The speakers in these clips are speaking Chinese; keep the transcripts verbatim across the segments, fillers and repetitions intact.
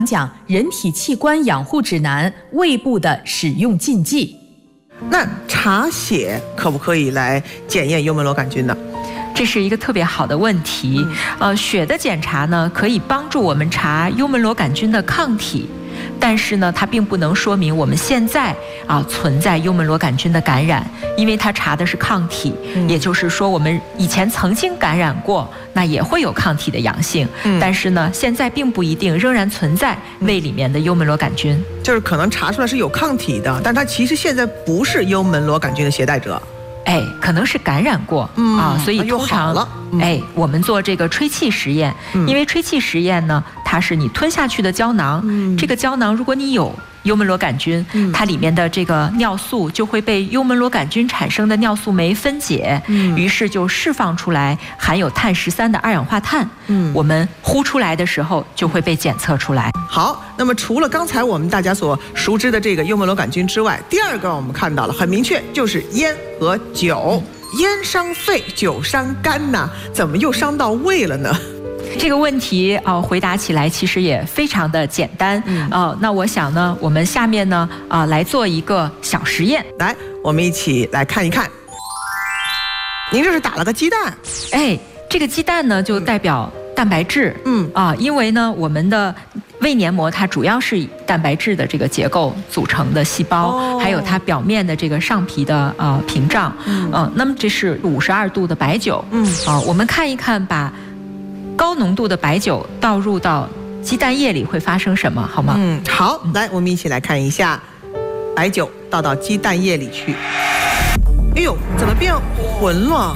讲人体器官养护指南，胃部的使用禁忌。 那查血可不可以来检验幽门螺杆菌呢？ 这是一个特别好的问题。嗯、呃，血的检查呢，可以帮助我们查幽门螺杆菌的抗体。但是呢，它并不能说明我们现在啊存在幽门螺杆菌的感染，因为它查的是抗体，嗯、也就是说我们以前曾经感染过，那也会有抗体的阳性。嗯、但是呢，现在并不一定仍然存在胃里面的幽门螺杆菌， 就是可能查出来是有抗体的，但它其实现在不是幽门螺杆菌的携带者。 哎，可能是感染过、嗯、啊，所以通常了、 嗯、哎，我们做这个吹气实验，嗯、因为吹气实验呢，它是你吞下去的胶囊，嗯、这个胶囊如果你有幽门螺杆菌，嗯、它里面的这个尿素就会被幽门螺杆菌产生的尿素酶分解，嗯、于是就释放出来含有碳十三的二氧化碳，嗯、我们呼出来的时候就会被检测出来。 好，那么除了刚才我们大家所熟知的这个幽门螺杆菌之外，第二个我们看到了很明确，就是烟和酒。烟伤肺，酒伤肝呐，怎么又伤到胃了呢？ 这个问题啊、呃，回答起来其实也非常的简单。嗯，呃，那我想呢，我们下面呢啊、呃、来做一个小实验， 来，我们一起来看一看。您这是打了个鸡蛋， 哎，这个鸡蛋呢就代表蛋白质。嗯啊、呃，因为呢我们的胃黏膜它主要是以蛋白质的这个结构组成的细胞，哦、还有它表面的这个上皮的呃屏障。嗯、呃，那么这是五十二度的白酒。嗯啊、呃，我们看一看，把高浓度的白酒倒入到鸡蛋液里会发生什么，好吗？ 嗯，好，来，我们一起来看一下，白酒倒到鸡蛋液里去。哎呦，怎么变浑了？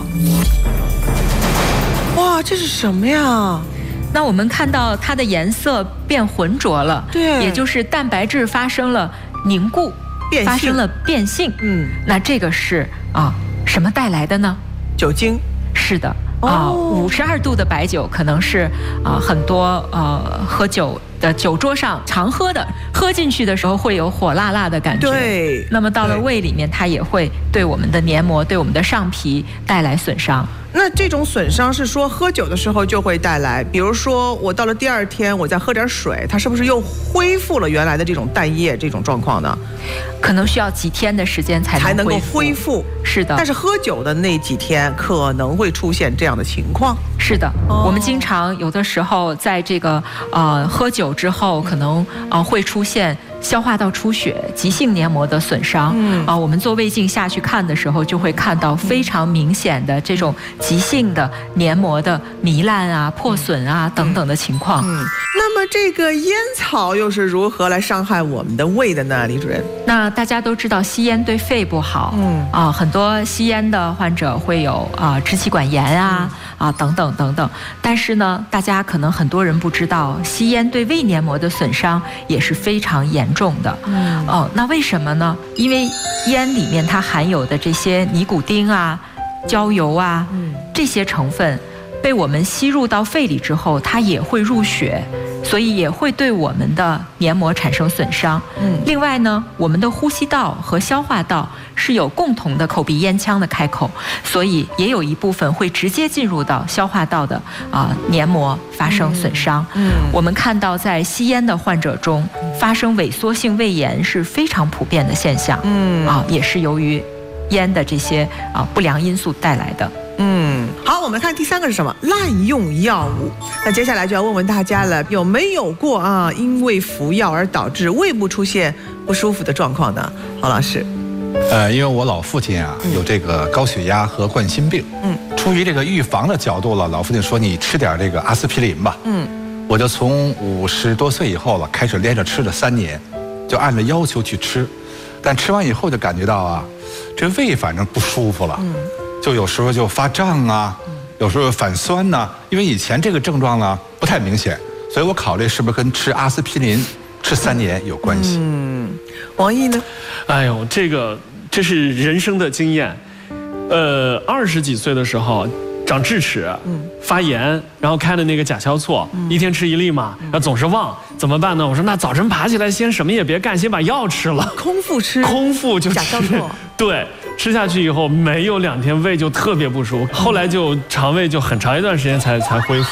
哇，这是什么呀？ 那我们看到它的颜色变浑浊了， 对， 也就是蛋白质发生了凝固， 变性发生了变性。嗯，那这个是啊什么带来的呢？ 酒精。 是的。啊，五十二度的白酒可能是啊很多呃喝酒的酒桌上常喝的，喝进去的时候会有火辣辣的感觉。 对， 那么到了胃里面，它也会对我们的黏膜、对我们的上皮带来损伤。 那这种损伤是说喝酒的时候就会带来，比如说我到了第二天我再喝点水，它是不是又恢复了原来的这种蛋液这种状况呢？ 可能需要几天的时间才能才能够恢复。 是的， 但是喝酒的那几天可能会出现这样的情况。 是的，哦、我们经常有的时候在这个呃喝酒之后，可能呃会出现消化道出血、急性黏膜的损伤。嗯啊、呃，我们做胃镜下去看的时候，就会看到非常明显的这种急性的黏膜的糜烂啊、破损啊等等的情况。 嗯，那么这个烟草又是如何来伤害我们的胃的呢，李主任？ 那大家都知道吸烟对肺不好。嗯啊、呃，很多吸烟的患者会有啊、呃、支气管炎啊。嗯啊，等等等等，但是呢，大家可能很多人不知道，吸烟对胃黏膜的损伤也是非常严重的。嗯，哦，那为什么呢？因为烟里面它含有的这些尼古丁啊、焦油啊，嗯、这些成分被我们吸入到肺里之后，它也会入血，所以也会对我们的黏膜产生损伤。嗯，另外呢，我们的呼吸道和消化道是有共同的口鼻咽腔的开口，所以也有一部分会直接进入到消化道的啊、呃、黏膜发生损伤。嗯，我们看到在吸烟的患者中发生萎缩性胃炎是非常普遍的现象。嗯，啊，也是由于烟的这些啊、呃、不良因素带来的。 嗯，好，我们看第三个是什么？滥用药物。那接下来就要问问大家了，有没有过啊因为服药而导致胃部出现不舒服的状况呢？郝老师。 呃，因为我老父亲啊有这个高血压和冠心病，嗯，出于这个预防的角度了，老父亲说你吃点这个阿司匹林吧，嗯，我就从五十多岁以后了开始连着吃了三年，就按照要求去吃，但吃完以后就感觉到啊，这胃反正不舒服了，嗯，就有时候就发胀啊，有时候反酸呐、啊，因为以前这个症状呢不太明显，所以我考虑是不是跟吃阿司匹林吃三年有关系。 嗯，王毅呢？ 哎呦，这个这是人生的经验。呃，二十几岁的时候长智齿，嗯，发炎，然后开的那个甲硝唑，嗯、一天吃一粒嘛，然后总是忘，怎么办呢？我说那早晨爬起来先什么也别干，先把药吃了， 空腹吃， 空腹就吃甲硝唑， 对。吃下去以后没有两天胃就特别不舒服，后来就肠胃就很长一段时间才才恢复。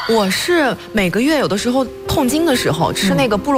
我是每个月有的时候痛经的时候吃那个布洛。